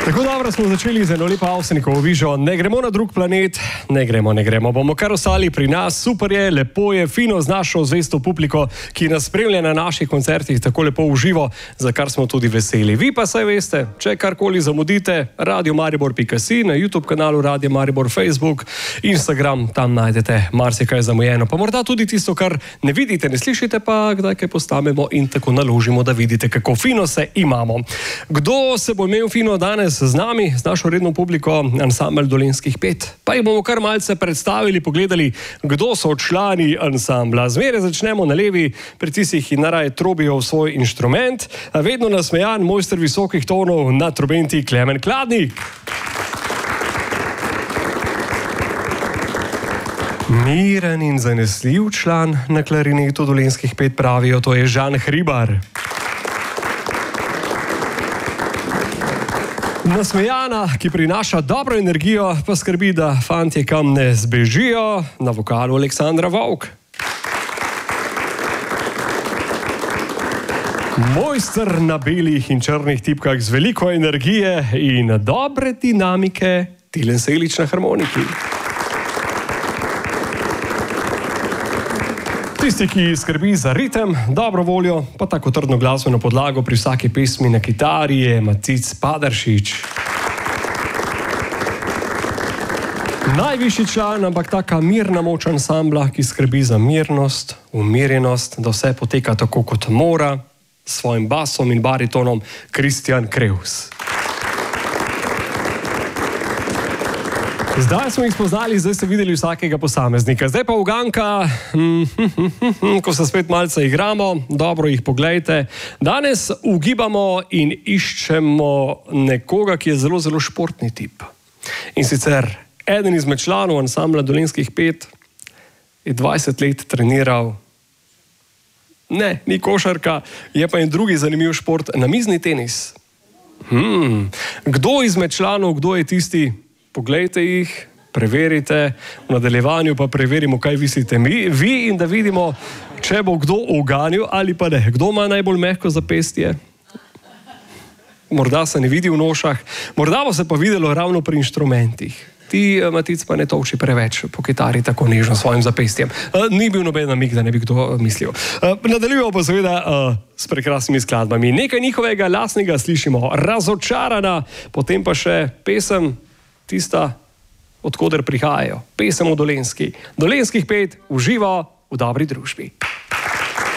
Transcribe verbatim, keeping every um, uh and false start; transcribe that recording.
Tako dobro smo začeli z eno lepo Avsenikovo vižo. Ne gremo na drug planet, ne gremo, ne gremo. Bomo kar ostali pri nas. Super je, lepo je, fino z našo zvesto publiko, ki nas spremlja na naših koncertih tako lepo v živo, za kar smo tudi veseli. Vi pa saj veste, če karkoli zamudite, radio maribor pika si, na YouTube kanalu Radio Maribor, Facebook, Instagram, tam najdete marsikaj zamujeno. Pa morda tudi tisto, kar ne vidite, ne slišite, pa kdaj kaj postavimo in tako naložimo, da vidite, kako fino se imamo. Kdo se bo imel fino danes z nami, z našo redno publiko, ansambel Dolenjskih pet? Pa jih bomo kar malce predstavili, pogledali, kdo so člani ansambla. Zmeraj začnemo na levi, pri tistih, ki naraj trobijo v svoj inštrument. Vedno nasmejan, mojster visokih tonov na trobenti Klemen Kladnik. Miren in zanesljiv član na klarinetu Dolenjskih pet pravijo, to je Žan Hribar. Nasmejana, ki prinaša dobro energijo, pa skrbi, da fantje kam ne zbežijo, na vokalu Aleksandra Vovk. Mojster na belih in črnih tipkah z veliko energije in dobre dinamike, Tilen Selič na harmoniki. Tisti, ki skrbi za ritem, dobro voljo, pa tako trdno glasbeno podlago pri vsaki pesmi na kitari je Matic Paderšič. Najvišji član, ampak taka mirna moč ansambla, ki skrbi za mirnost, umirjenost, da vse poteka tako, kot mora, s svojim basom in baritonom, Kristjan Krevs. Zdaj smo jih spoznali, zdaj ste videli vsakega posameznika. Zdaj pa uganka, ko se spet malce igramo, dobro jih poglejte. Danes ugibamo in iščemo nekoga, ki je zelo, zelo športni tip. In sicer eden izmed članov ansambla Dolenjskih pet je dvajset let treniral, ne, ni košarka, je pa en drugi zanimiv šport, namizni tenis. Hmm. Kdo izmed članov, kdo je tisti? Poglejte jih, preverite, v nadaljevanju pa preverimo, kaj mislite mi, vi in da vidimo, če bo kdo uganil ali pa ne. Kdo ima najbolj mehko zapestje? Morda se ne vidi v nošah, morda bo se pa videlo ravno pri inštrumentih. Ti, Matic, pa ne toči preveč po kitari tako nežno svojim zapestjem. Ni bil noben namig, da ne bi kdo mislil. Nadaljujemo pa seveda s prekrasnimi skladbami. Nekaj njihovega lastnega slišimo, Razočarana, potem pa še pesem, tista, od koder prihajajo. Pesem o Dolenjski. Dolenjskih pet uživa v dobri družbi.